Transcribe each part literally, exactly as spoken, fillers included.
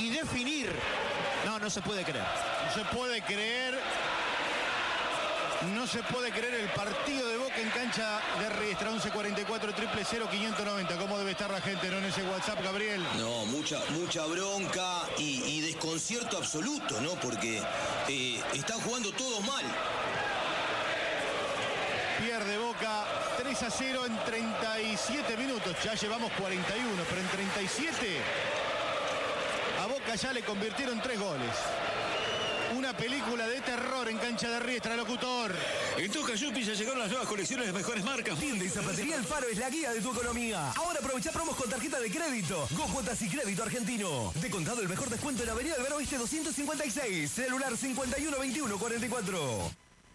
y definir. No, no se puede creer. No se puede creer. No se puede creer el partido de Boca en cancha de Riestra. Once cuarenta y cuatro, triple cero, quinientos noventa. ¿Cómo debe estar la gente, no, en ese WhatsApp, Gabriel? No, mucha, mucha bronca y, y desconcierto absoluto, ¿no? Porque eh, están jugando todos mal. Pierde Boca tres a cero en treinta y siete minutos. Ya llevamos cuarenta y uno, pero en treinta y siete a Boca ya le convirtieron tres goles. Una película de terror en cancha de Riestra, locutor. En Toca Shopping ya llegaron las nuevas colecciones de las mejores marcas. Tienda y zapatería El Faro es la guía de tu economía. Ahora aprovecha promos con tarjeta de crédito. Go Cuotas y Crédito Argentino. De contado el mejor descuento en Avenida del Vero Oeste doscientos cincuenta y seis. Celular cincuenta y uno veintiuno cuarenta y cuatro.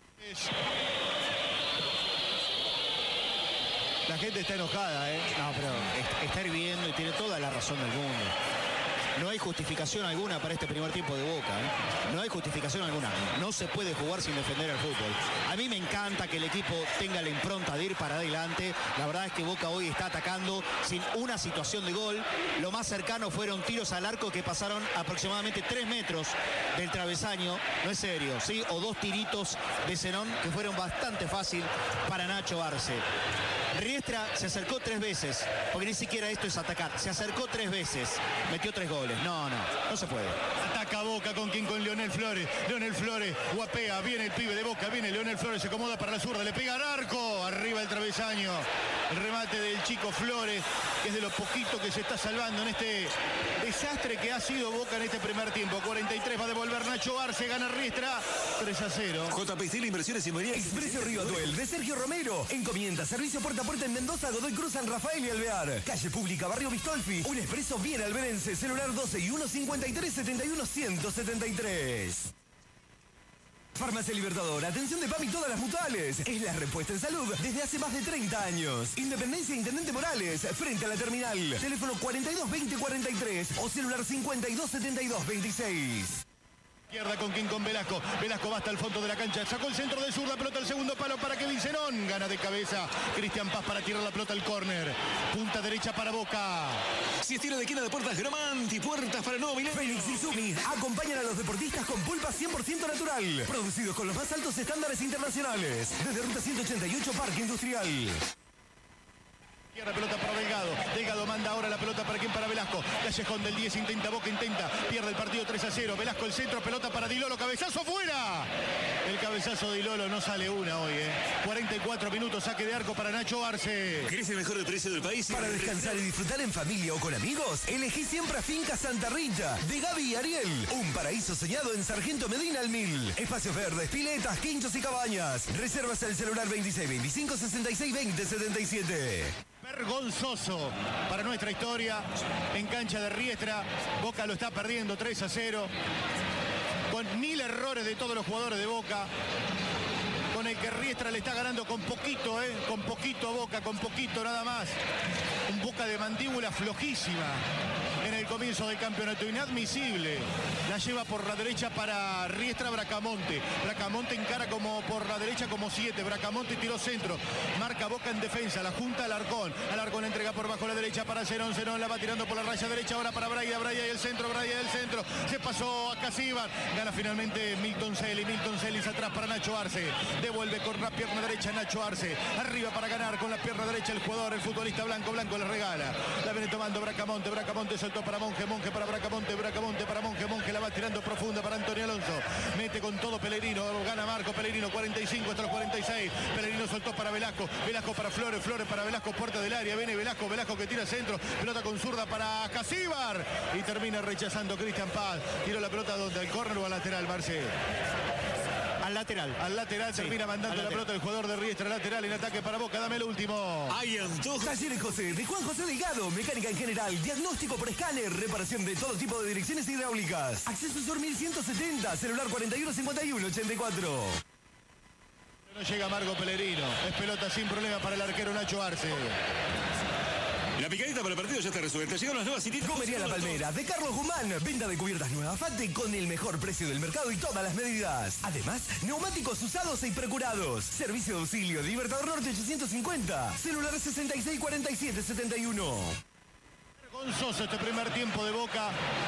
La gente está enojada, ¿eh? No, pero está hirviendo y tiene toda la razón del mundo. No hay justificación alguna para este primer tiempo de Boca, ¿eh? No hay justificación alguna. No se puede jugar sin defender el fútbol. A mí me encanta que el equipo tenga la impronta de ir para adelante. La verdad es que Boca hoy está atacando sin una situación de gol. Lo más cercano fueron tiros al arco que pasaron aproximadamente tres metros del travesaño. No es serio, ¿sí? O dos tiritos de Zenón que fueron bastante fácil para Nacho Arce. Riestra se acercó tres veces, porque ni siquiera esto es atacar. Se acercó tres veces, metió tres goles. No, no, no se puede. Ataca Boca con quien, con Leonel Flores. Leonel Flores guapea, viene el pibe de Boca, viene Leonel Flores, se acomoda para la zurda, le pega al arco, arriba el travesaño. El remate del chico Flores, que es de lo poquito que se está salvando en este desastre que ha sido Boca en este primer tiempo. cuarenta y tres va a devolver Nacho Arce, gana Riestra tres a cero. J P Steel Inversiones Inmobiliarias. Expreso Río Atuel de Sergio Romero. Encomienda, servicio puerta a puerta en Mendoza, Godoy Cruz, San Rafael y Alvear. Calle Pública, Barrio Bistolfi. Un expreso bien alberense. Celular doce y uno cincuenta y tres setenta y uno ciento setenta y tres. Farmacia Libertador, atención de P A M y todas las mutuales. Es la respuesta en salud desde hace más de treinta años. Independencia Intendente Morales, frente a la terminal. Teléfono cuarenta y dos veinte cuarenta y tres o celular cincuenta y dos setenta y dos veintiséis. Izquierda con quien, con Velasco. Velasco va hasta el fondo de la cancha. Sacó el centro de zurda, pelota al segundo palo para Kevin Zenón. Gana de cabeza Cristian Paz para tirar la pelota al córner. Punta derecha para Boca. Si estilo de quina de puertas Gramanti, puertas para nuevo milenio. Fénix y Sumi acompañan a los deportistas con pulpa cien por ciento natural. Producidos con los más altos estándares internacionales. Desde Ruta ciento ochenta y ocho, Parque Industrial. La pelota para Delgado. Delgado manda ahora la pelota para quien, para Velasco. Callejón del diez intenta, Boca intenta. Pierde el partido tres a cero. Velasco el centro, pelota para Di Lolo. Cabezazo fuera. El cabezazo de Di Lolo no sale una hoy, ¿eh? cuarenta y cuatro minutos, saque de arco para Nacho Arce. ¿Querés el mejor precio del país? Para descansar y disfrutar en familia o con amigos, elegí siempre a Finca Santa Rita, de Gaby y Ariel. Un paraíso soñado en Sargento Medina al Mil. Espacios verdes, piletas, quinchos y cabañas. Reservas al celular veintiséis veinticinco sesenta y seis veinte setenta y siete. Vergonzoso para nuestra historia en cancha de Riestra. Boca lo está perdiendo tres a cero. Con mil errores de todos los jugadores de Boca. Con el que Riestra le está ganando con poquito, ¿eh? Con poquito Boca, con poquito nada más. Un Boca de mandíbula flojísima en el comienzo del campeonato, inadmisible. La lleva por la derecha para Riestra Bracamonte. Bracamonte encara como por la derecha como siete. Bracamonte tiró centro. Marca Boca en defensa. La junta Alarcón. Alarcón entrega por bajo la derecha para Zenón. Zenón la va tirando por la raya derecha. Ahora para Braida. Braida y el centro. Braida y el centro. Se pasó a Casíbar. Gana finalmente Milton Celi. Milton Celis atrás para Nacho Arce. Devuelve con la pierna derecha Nacho Arce. Arriba para ganar con la pierna derecha el jugador, el futbolista Blanco. Blanco le regala. La viene tomando Bracamonte. Bracamonte soltó para Monje. Monje para Bracamonte. Bracamonte para Monje. Monje la va tirando profunda para Antonio Alonso. Mete con todo Pellegrino. Gana Marco Pellegrino. cuarenta y cinco hasta los cuarenta y seis. Pellegrino soltó para Velasco. Velasco para Flores. Flores para Velasco. Puerta del área. Viene Velasco. Velasco que tira centro. Pelota con zurda para Casíbar. Y termina rechazando Cristian Paz. Tiró la pelota donde, al córner o al lateral, Marcelo. Al lateral. Al lateral sí, termina mandando la pelota el jugador de Riestra. Lateral en ataque para Boca. Dame el último. Hay antojo. Talleres José, de Juan José Delgado. Mecánica en general. Diagnóstico por escáner. Reparación de todo tipo de direcciones hidráulicas. Acceso Sur mil ciento setenta. Celular cuarenta y uno cincuenta y uno ochenta y cuatro. No llega Marco Pellegrino. Es pelota sin problema para el arquero Nacho Arce. La picadita para el partido ya está resuelta. Llegaron las nuevas citas. Comería La Palmera, de Carlos Guzmán. Venta de cubiertas nuevas Fate con el mejor precio del mercado y todas las medidas. Además, neumáticos usados e precurados. Servicio de auxilio, Libertador Norte ochocientos cincuenta. Celular sesenta y seis cuarenta y siete setenta y uno. Vergonzoso este primer tiempo de Boca.